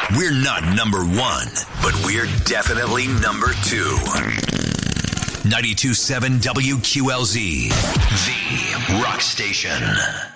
We're not number one, but we're definitely number two. 92.7 WQLZ, the rock station.